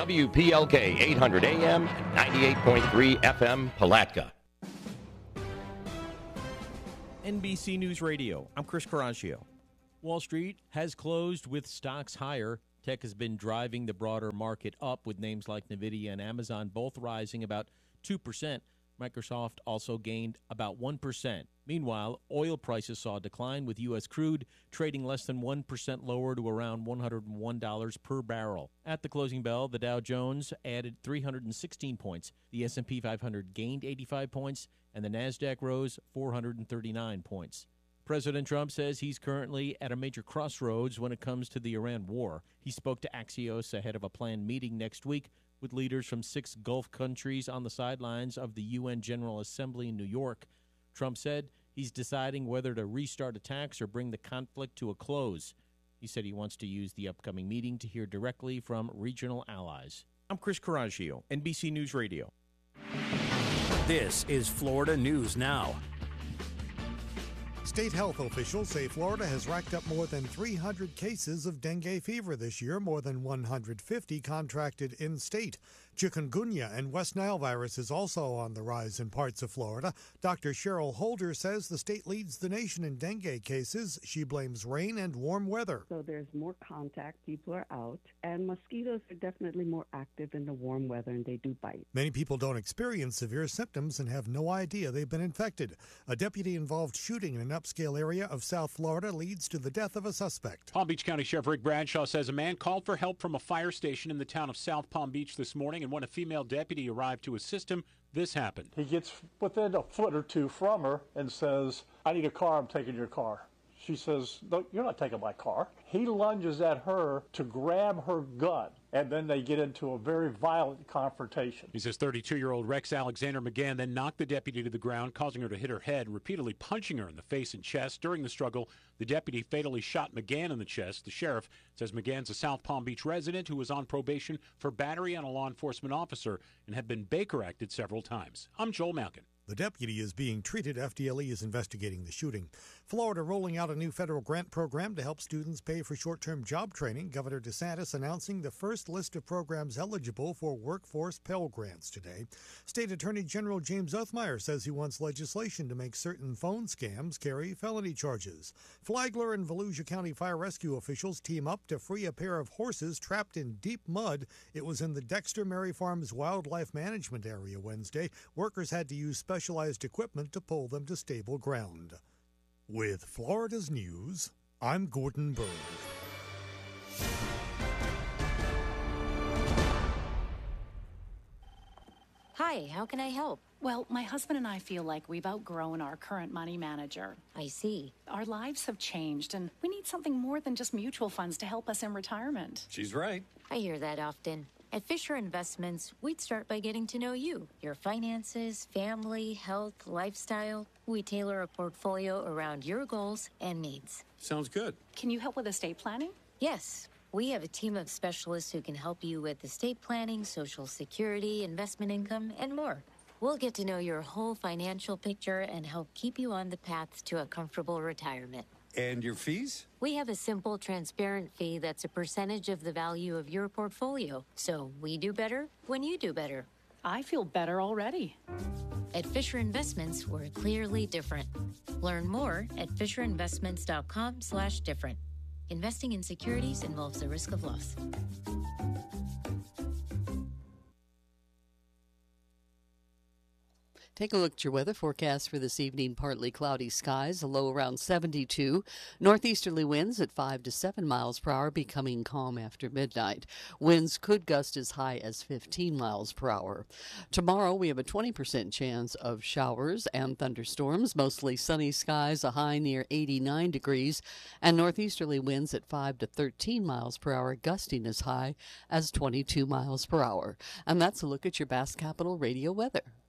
WPLK 800 AM and 98.3 FM Palatka. NBC News Radio, I'm Chris Caraccio. Wall Street has closed with stocks higher. Tech has been driving the broader market up with names like NVIDIA and Amazon both rising about 2%. Microsoft also gained about 1%. Meanwhile, oil prices saw a decline with U.S. crude trading less than 1% lower to around $101 per barrel. At the closing bell, the Dow Jones added 316 points. The S&P 500 gained 85 points, and the NASDAQ rose 439 points. President Trump says he's currently at a major crossroads when it comes to the Iran war. He spoke to Axios ahead of a planned meeting next week with leaders from 6 Gulf countries on the sidelines of the UN General Assembly in New York. Trump said he's deciding whether to restart attacks or bring the conflict to a close. He said he wants to use the upcoming meeting to hear directly from regional allies. I'm Chris Caraccio, NBC News Radio. This is Florida News Now. State health officials say Florida has racked up more than 300 cases of dengue fever this year, more than 150 contracted in-state. Chikungunya and West Nile virus is also on the rise in parts of Florida. Dr. Cheryl Holder says the state leads the nation in dengue cases. She blames rain and warm weather. So there's more contact, people are out, and mosquitoes are definitely more active in the warm weather, and they do bite. Many people don't experience severe symptoms and have no idea they've been infected. A deputy-involved shooting in an upscale area of South Florida leads to the death of a suspect. Palm Beach County Sheriff Rick Bradshaw says a man called for help from a fire station in the town of South Palm Beach this morning, and when a female deputy arrived to assist him, this happened. He gets within a foot or two from her and says, "I need a car, I'm taking your car." She says, "No, you're not taking my car." He lunges at her to grab her gun, and then they get into a very violent confrontation. He says 32-year-old Rex Alexander McGann then knocked the deputy to the ground, causing her to hit her head, repeatedly punching her in the face and chest. During the struggle, the deputy fatally shot McGann in the chest. The sheriff says McGann's a South Palm Beach resident who was on probation for battery on a law enforcement officer and had been Baker Acted several times. I'm Joel Malkin. The deputy is being treated. FDLE is investigating the shooting. Florida rolling out a new federal grant program to help students pay for short-term job training. Governor DeSantis announcing the first list of programs eligible for workforce Pell Grants today. State Attorney General James Othmeyer says he wants legislation to make certain phone scams carry felony charges. Flagler and Volusia County Fire Rescue officials team up to free a pair of horses trapped in deep mud. It was in the Dexter Mary Farms Wildlife Management Area Wednesday. Workers had to use specialized equipment to pull them to stable ground. With Florida's News, I'm Gordon Berg. Hi, how can I help? Well, my husband and I feel like we've outgrown our current money manager. I see. Our lives have changed, and we need something more than just mutual funds to help us in retirement. She's right. I hear that often. At Fisher Investments, we'd start by getting to know you, your finances, family, health, lifestyle. We tailor a portfolio around your goals and needs. Sounds good. Can you help with estate planning? Yes. We have a team of specialists who can help you with estate planning, Social Security, investment income, and more. We'll get to know your whole financial picture and help keep you on the path to a comfortable retirement. And your fees? We have a simple, transparent fee that's a percentage of the value of your portfolio. So we do better when you do better. I feel better already. At Fisher Investments, we're clearly different. Learn more at FisherInvestments.com/different. Investing in securities involves the risk of loss. Take a look at your weather forecast for this evening. Partly cloudy skies, a low around 72. Northeasterly winds at 5 to 7 miles per hour, becoming calm after midnight. Winds could gust as high as 15 miles per hour. Tomorrow, we have a 20% chance of showers and thunderstorms. Mostly sunny skies, a high near 89 degrees, and northeasterly winds at 5 to 13 miles per hour, gusting as high as 22 miles per hour. And that's a look at your Bass Capital Radio weather.